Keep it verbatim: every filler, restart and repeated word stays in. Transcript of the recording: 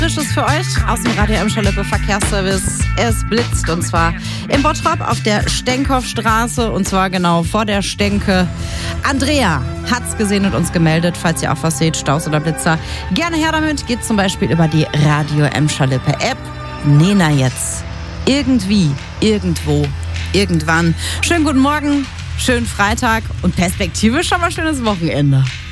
Frisches für euch aus dem Radio Emscher-Lippe Verkehrsservice. Es blitzt und zwar in Bottrop auf der Stenkhoffstraße und zwar genau vor der Stenke. Andrea hat's gesehen und uns gemeldet. Falls ihr auch was seht, Staus oder Blitzer, gerne her damit. Geht zum Beispiel über die Radio Emscher-Lippe App. Nena jetzt. Irgendwie, irgendwo, irgendwann. Schönen guten Morgen, schönen Freitag und perspektivisch schon mal schönes Wochenende.